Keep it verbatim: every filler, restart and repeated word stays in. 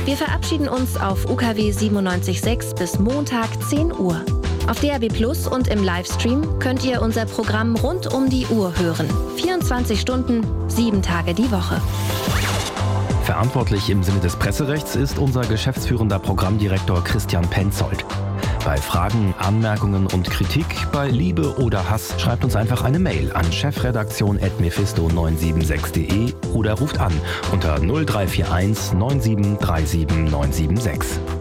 Wir verabschieden uns auf U K W siebenundneunzig Komma sechs bis Montag zehn Uhr. Auf D A B Plus und im Livestream könnt ihr unser Programm rund um die Uhr hören. vierundzwanzig Stunden, sieben Tage die Woche. Verantwortlich im Sinne des Presserechts ist unser geschäftsführender Programmdirektor Christian Penzold. Bei Fragen, Anmerkungen und Kritik, bei Liebe oder Hass schreibt uns einfach eine Mail an chefredaktion at mephisto neun sieben sechs punkt de oder ruft an unter null drei vier eins neun sieben drei sieben neun sieben sechs.